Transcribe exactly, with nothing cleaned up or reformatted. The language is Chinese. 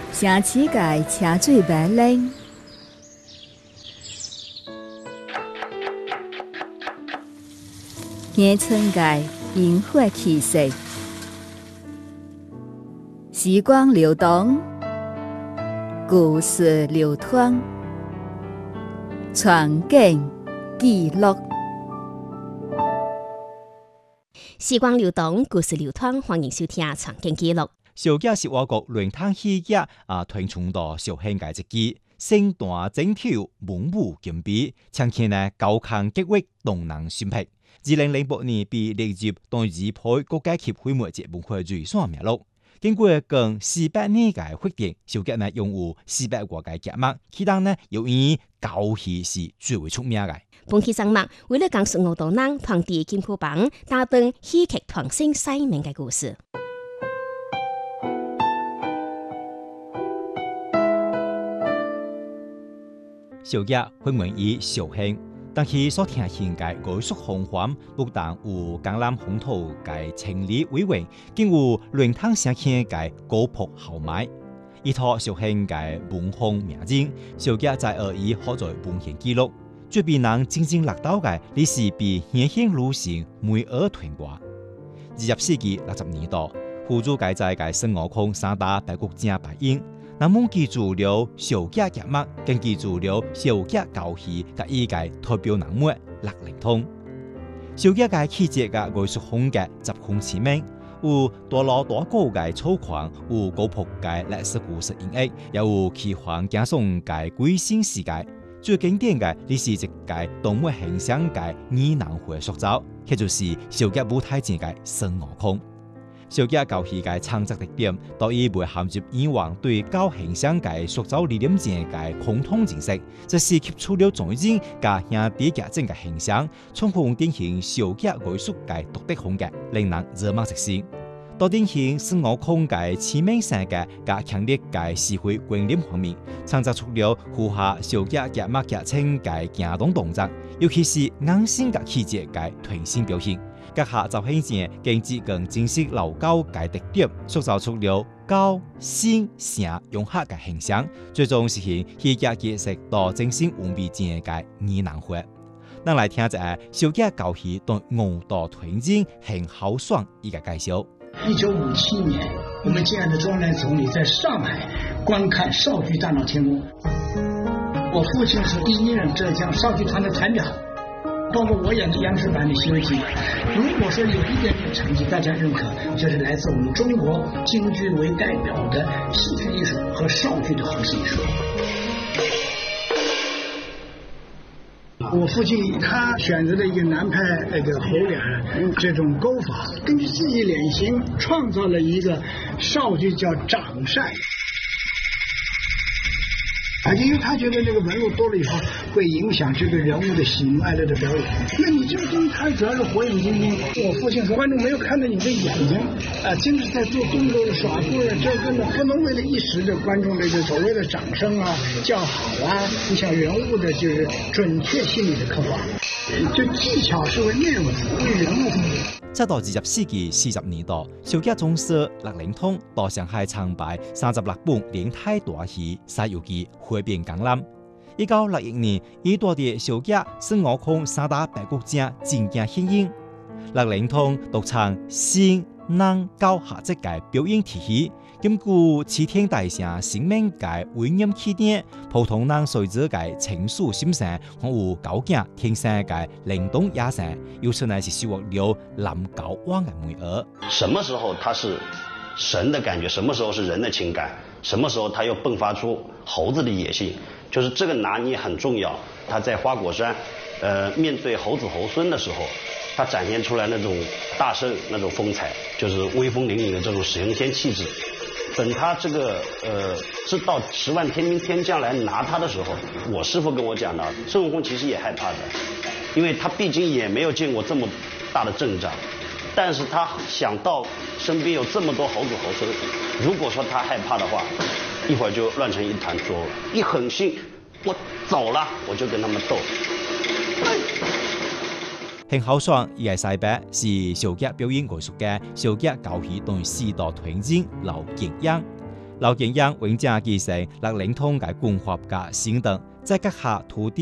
城市界车水馬龍，鄉村界螢火氣息，時光流動，故事流淌，傳景記錄。 時光流動，故事流淌，歡迎收聽《傳景記錄》。 小姐是我國輪湯戲劇啊，推崇到小興界一支，身段整條，文武兼備，呈現呢高亢激烈，動人心魄。二零零八年被列入當日配國家級非物質文化遺產名錄。經過近四百年嘅發展，小姐呢擁有四百多個劇目，其中呢由於高戲是最為出名嘅。 本期節目為了講述吳道南團隊金庫幫打頓戲劇團星西面嘅故事。 小姐分門以小興，但佢所呈現嘅藝術風範不但有江南風土嘅清麗威榮，更有輪湯聲氣嘅高樸豪邁。依託小興嘅文風名人，小姐在而以學在文獻記錄，最被人津津樂道嘅，歷史被顯現路線每耳傳掛。二十世紀六十年代，湖州介在嘅孫悟空三打白骨精排演。人們記住了小姐劇目，更記住了小姐教戲嘅一個代表人物樂靈通。小姐嘅氣質嘅藝術風格十分鮮明，有大老大高嘅粗獷，有高樸嘅歷史故事演繹，又有奇幻驚悚嘅鬼仙世界。最經典嘅，你是一個動物形象嘅擬人化塑造，佢就是小姐舞台前嘅孫悟空。小姐教戲嘅創作特點，都以未含入以往對高形象嘅塑造理念前嘅共通認識，這是吸出了眾人加兄弟劇情嘅形象，充分典型小姐藝術嘅獨特風格，令人熱目直視。到典型孫悟空嘅致命性嘅加強烈嘅社會觀念方面，創作出了符合小姐劇目劇情嘅行動動作，尤其是硬性嘅氣節嘅團線表現。閣下就顯現經濟更正式老高嘅特點，塑造出了高、新、城融合嘅形象，最終實現戲劇結識到精神完備前嘅擬人化。咱來聽一下小姐教戲對舞蹈團長很豪爽一個介紹。 一九五七年，我們親愛的莊蘭總理在上海觀看少劇大鬧天宮，我父親是第一任浙江少劇團的團長。包括我演的央視版的《西遊記》，如果說有一點點成績大家認可，就是來自我們中國京劇為代表的戲劇藝術和少劇的核心藝術。我父親他選擇了一個南派那個猴臉這種勾法，根據自己臉型創造了一個少劇叫掌扇。啊，因為他覺得那個紋路多了以後會影響這個人物的喜怒哀樂的表演。那你這個東西，它主要是火眼金睛。我父親說，觀眾沒有看到你的眼睛，啊，經常在做動作的耍酷的，這個呢不能為了一時的觀眾這個所謂的掌聲啊、叫好啊，影響人物的就是準確心理的刻畫。就技巧是為內容，為人物。 直到二十世紀四十年代，小姐總師樂靈通到上海參拜三十六本連台大戲《西遊記》回遍江南。一九六一年，伊帶着小姐孫悟空三打白骨精進京獻映。樂靈通獨唱仙、人、狗合集嘅表演體系，兼顧齊天大聖生命嘅威嚴氣質，普通人隨之嘅情緒心聲，還有高境天生嘅靈動野性，又出來是收穫了南高灣嘅美兒。 什麼時候它是神的感覺，什麼時候是人的情感，什麼時候它又迸發出猴子的野性，就是這個拿捏很重要。他在花果山，呃，面對猴子猴孫的時候，他展現出來那種大聖那種風采，就是威風凜凜的這種神仙氣質。等他這個呃知道十萬天兵天將來拿他的時候，我師父跟我講的，孫悟空其實也害怕的，因為他畢竟也沒有見過這麼大的陣仗，但是他想到身邊有這麼多猴子猴孫，如果說他害怕的話，一會兒就亂成一團糟。一狠心，我走了，我就跟他們鬥。 很豪爽，伊個西北是小姐表演藝術嘅小姐教戲對時代團長劉景陽。 老建陽永正繼承來領統嘅文化嘅行動，在各下土地